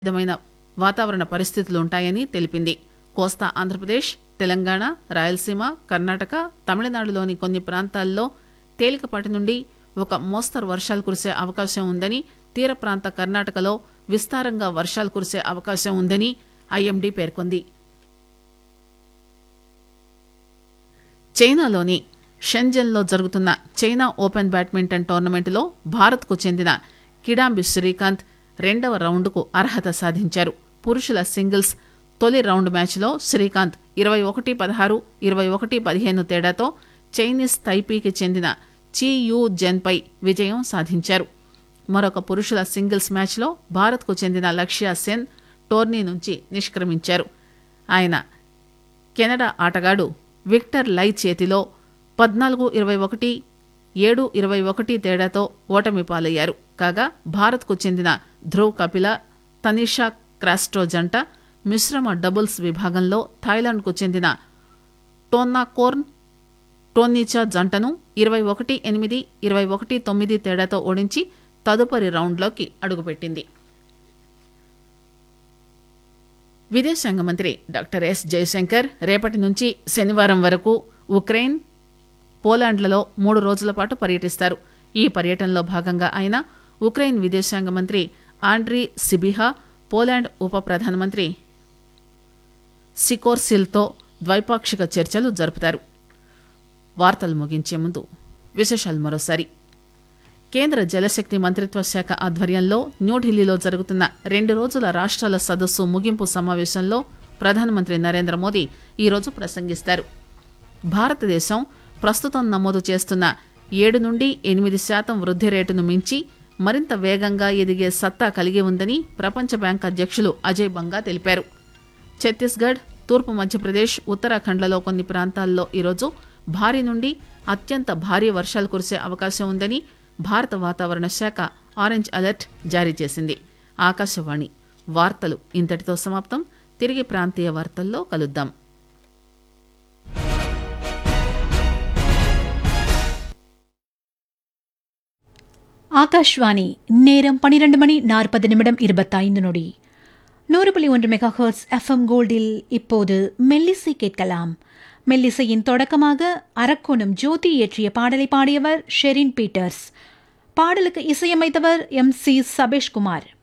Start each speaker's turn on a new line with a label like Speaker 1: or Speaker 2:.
Speaker 1: విధమైన వాతావరణ పరిస్థితులుంటాయని తెలిపింది. కోస్తా ఆంధ్రప్రదేశ్, తెలంగాణ, రాయలసీమ, కర్ణాటక, తమిళనాడులోని కొన్ని ప్రాంతాల్లో తేలికపాటి నుండి ఒక మోస్తరు వర్షాలు కురిసే అవకాశం ఉందని, తీర ప్రాంత కర్ణాటకలో విస్తారంగా వర్షాలు కురిసే అవకాశం ఉందని ఐఎండీ పేర్కొంది. చైనాలోని షెంజన్లో జరుగుతున్న చైనా ఓపెన్ బ్యాడ్మింటన్ టోర్నమెంటులో భారత్కు చెందిన కిడాంబి శ్రీకాంత్ రెండవ రౌండ్కు అర్హత సాధించారు. పురుషుల సింగిల్స్ తొలి రౌండ్ మ్యాచ్లో శ్రీకాంత్ 21-16, 21-15 తేడాతో చైనీస్ తైపీకి చెందిన చీ యూ జెన్పై విజయం సాధించారు. మరొక పురుషుల సింగిల్స్ మ్యాచ్లో భారత్కు చెందిన లక్ష్య సెన్ టోర్నీ నుంచి నిష్క్రమించారు. ఆయన కెనడా ఆటగాడు విక్టర్ లై చేతిలో 14-21, 7-21 తేడాతో ఓటమి పాలయ్యారు. కాగా భారత్కు చెందిన ధ్రువ్ కపిల, తనిషా క్రాస్టో జంట మిశ్రమ డబుల్స్ విభాగంలో థాయిలాండ్కు చెందిన టోన్నా కోర్న్, టోన్నీచా జంటను 21-8, 21-9 తేడాతో ఓడించి తదుపరి రౌండ్లోకి అడుగుపెట్టింది. విదేశాంగ మంత్రి డాక్టర్ ఎస్ జయశంకర్ రేపటి నుంచి శనివారం వరకు ఉక్రెయిన్, పోలాండ్లలో 3 రోజుల పాటు పర్యటిస్తారు. ఈ పర్యటనలో భాగంగా ఆయన ఉక్రెయిన్ విదేశాంగ మంత్రి ఆండ్రీ సిబిహా, పోలాండ్ ఉప ప్రధానమంత్రి సికోర్సిల్తో ద్వైపాక్షిక చర్చలు జరుపుతారు. వార్తలు ముగించే ముందు విశేషాలు మరోసారి. కేంద్ర జలశక్తి మంత్రిత్వ శాఖ ఆధ్వర్యంలో న్యూఢిల్లీలో జరుగుతున్న 2 రోజుల రాష్ట్రాల సదస్సు ముగింపు సమావేశంలో ప్రధానమంత్రి నరేంద్ర మోదీ ఈరోజు ప్రసంగిస్తారు. భారతదేశం ప్రస్తుతం నమోదు చేస్తున్న 7-8% వృద్ధి రేటును మించి మరింత వేగంగా ఎదిగే సత్తా కలిగి ఉందని ప్రపంచ బ్యాంక్ అధ్యక్షులు అజయ్ బంగా తెలిపారు. ఛత్తీస్గఢ్, తూర్పు మధ్యప్రదేశ్, ఉత్తరాఖండ్లలో కొన్ని ప్రాంతాల్లో ఈరోజు భారీ నుండి అత్యంత భారీ వర్షాలు కురిసే అవకాశం ఉందని భారత వాతావరణ శాఖ ఆరెంజ్ అలర్ట్ జారీ చేసింది. ఆకాశవాణి వార్తలు ఇంతటితో సమాప్తం. తిరిగి ప్రాంతీయ వార్తల్లో కలుద్దాం.
Speaker 2: ஆகாஷ்வாணி நேரம் 12:40 100.1 மெகாஹெர்ட்ஸ் எஃப்எம் கோல்டில் இப்போது மெல்லிசை கேட்கலாம். மெல்லிசையின் தொடக்கமாக அரக்கோணம் ஜோதி இயற்றிய பாடலை பாடியவர் ஷெரின் பீட்டர்ஸ். பாடலுக்கு இசையமைத்தவர் MC சபேஷ்குமார்.